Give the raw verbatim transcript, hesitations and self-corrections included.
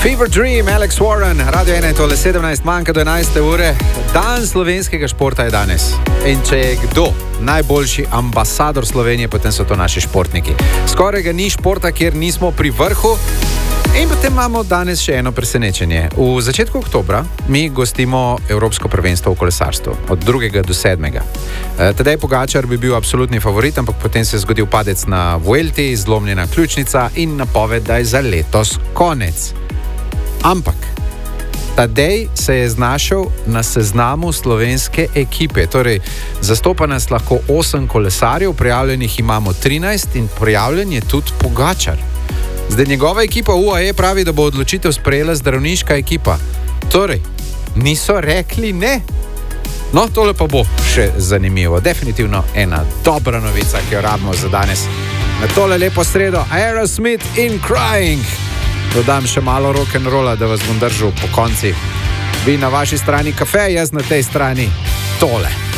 Fever Dream, Alex Warren, Radio ena, tole sedemnajst, manjka do enajste ure. Dan slovenskega športa je danes. In če je kdo najboljši ambasador Slovenije, potem so to naši športniki. Skoraj ga ni športa, kjer nismo pri vrhu. In potem imamo danes še eno presenečenje. V začetku oktobra mi gostimo Evropsko prvenstvo v kolesarstvu, od drugega do sedmega. Tadej Pogačar bi bil absolutni favorit, ampak potem se je zgodil padec na Vuelti, zlomljena ključnica in napoved, da je za letos konec. Ampak Tadej se je znašel na seznamu slovenske ekipe. Torej, zastopa nas lahko osem kolesarjev, prijavljenih imamo trinajst in prijavljen je tudi Pogačar. Zdaj njegova ekipa U A E pravi, da bo odločitev sprejela zdravniška ekipa. Torej, niso rekli ne. No, tole pa bo še zanimivo. Definitivno ena dobra novica, ki jo rabimo za danes. Na tole lepo sredo Aerosmith in Crying. Dodam še malo rock'n'rolla, da vas bom držal po konci. Vi na vaši strani kafe, jaz na tej strani tole.